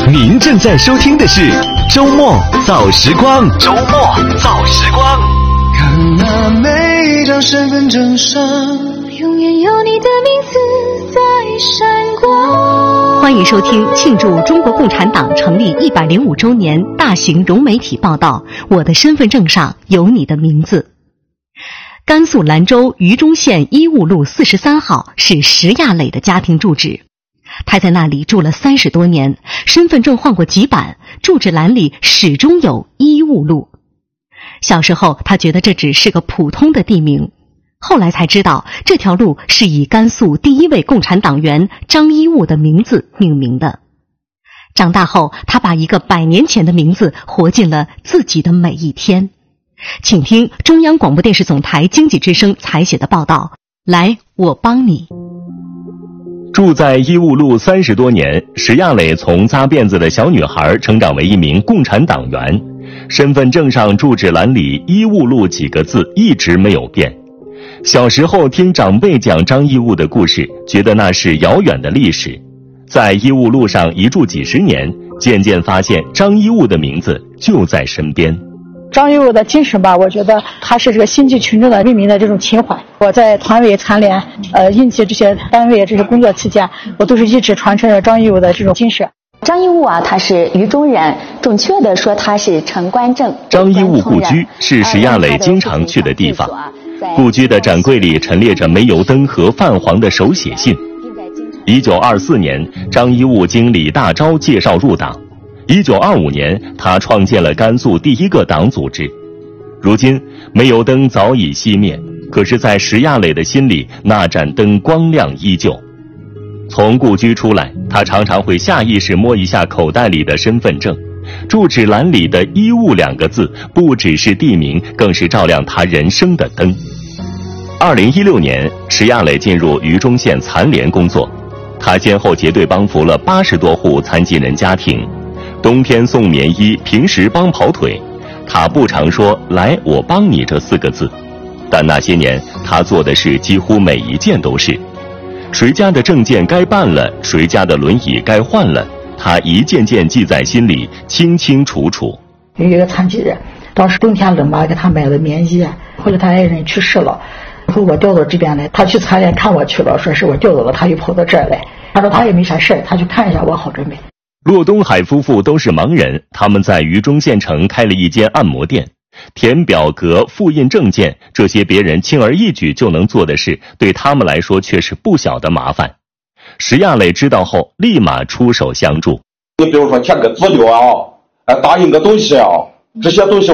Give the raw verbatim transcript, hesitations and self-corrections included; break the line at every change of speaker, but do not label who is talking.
您正在收听的是周末造时光。周末造时光。
看那每张身份证上，
永远有你的名字在闪光。
欢迎收听庆祝中国共产党成立一百零五周年大型融媒体报道《我的身份证上有你的名字》。甘肃兰州榆中县医务路四十三号是石亚磊的家庭住址，他在那里住了三十多年，身份证换过几版，住址栏里始终有医务路。小时候他觉得这只是个普通的地名，后来才知道这条路是以甘肃第一位共产党员张一物的名字命名的。长大后他把一个百年前的名字活进了自己的每一天。请听中央广播电视总台经济之声采写的报道，来，我帮你。
住在医务路三十多年，石亚磊从扎辫子的小女孩成长为一名共产党员，身份证上住址栏里医务路几个字一直没有变。小时候听长辈讲张一物的故事，觉得那是遥远的历史，在医务路上一住几十年，渐渐发现张一物的名字就在身边。
张一物的精神吧，我觉得还是这个心系群众的人民的这种情怀。我在团委残联、呃应急这些单位这些工作期间，我都是一直传承着张一物的这种精神。
张一物啊，他是榆中人，准确的说他是陈官镇。
张一物故居是石亚磊经常去的地方，故居的展柜里陈列着煤油灯和泛黄的手写信。一九二四年，张一物经李大钊介绍入党。一九二五年，他创建了甘肃第一个党组织。如今，煤油灯早已熄灭，可是在石亚磊的心里，那盏灯光亮依旧。从故居出来，他常常会下意识摸一下口袋里的身份证，住址栏里的医务两个字，不只是地名，更是照亮他人生的灯。二零一六年，石亚磊进入榆中县残联工作，他先后结对帮扶了八十多户残疾人家庭。冬天送棉衣，平时帮跑腿，他不常说来我帮你这四个字，但那些年他做的事几乎每一件都是。谁家的证件该办了，谁家的轮椅该换了，他一件件记在心里，清清楚楚。
有一个残疾人，当时冬天冷嘛，给他买了棉衣，后来他爱人去世了，然后我调到这边来，他去残联看我去了，说是我调到了，他又跑到这儿来，他说他也没啥事，他去看一下我好准备。
骆东海夫妇都是盲人，他们在榆中县城开了一间按摩店。填表格、复印证件，这些别人轻而易举就能做的事，对他们来说却是不小的麻烦。石亚磊知道后，立马出手相助。
你比如说填个资料啊，打印个东西啊，这些东西